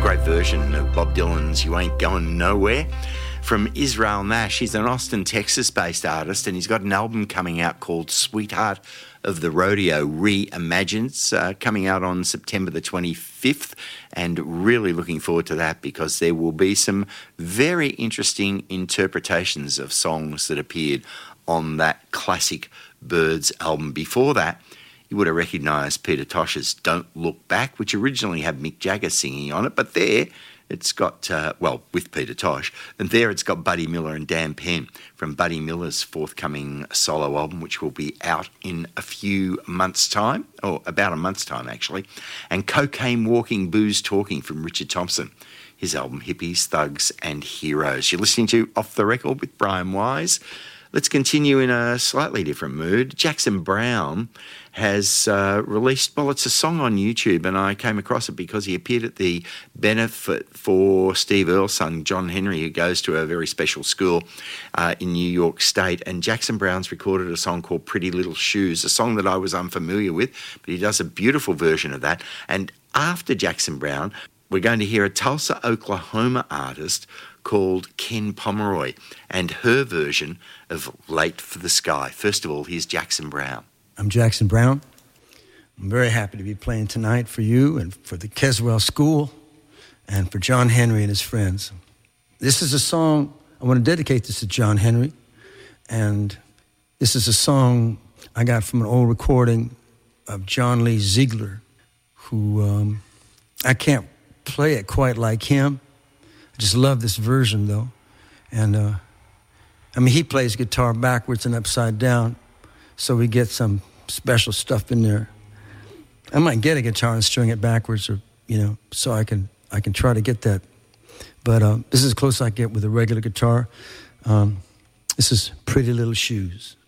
great version of Bob Dylan's You Ain't Going Nowhere from Israel Nash. He's an Austin, Texas-based artist, and he's got an album coming out called Sweetheart of the Rodeo Reimagined, coming out on September the 25th, and really looking forward to that because there will be some very interesting interpretations of songs that appeared on that classic Byrds album. Before that, you would have recognised Peter Tosh's Don't Look Back, which originally had Mick Jagger singing on it, but there it's got, with Peter Tosh, and there it's got Buddy Miller and Dan Penn from Buddy Miller's forthcoming solo album, which will be out in a few months' time, or about a month's time actually, and Cocaine Walking, Booze Talking from Richard Thompson, his album Hippies, Thugs and Heroes. You're listening to Off the Record with Brian Wise. Let's continue in a slightly different mood. Jackson Browne has released, it's a song on YouTube, and I came across it because he appeared at the benefit for Steve Earle's son, John Henry, who goes to a very special school in New York State, and Jackson Browne's recorded a song called Pretty Little Shoes, a song that I was unfamiliar with, but he does a beautiful version of that. And after Jackson Browne, we're going to hear a Tulsa, Oklahoma artist called Ken Pomeroy and her version of Late for the Sky. First of all, here's Jackson Browne. I'm Jackson Browne. I'm very happy to be playing tonight for you and for the Keswell School and for John Henry and his friends. This is a song, I want to dedicate this to John Henry, and this is a song I got from an old recording of John Lee Ziegler, who I can't play it quite like him. I just love this version, though. And, he plays guitar backwards and upside down, so we get some special stuff in there. I might get a guitar and string it backwards, or so I can try to get that. But this is as close as I get with a regular guitar. This is Pretty Little Shoes.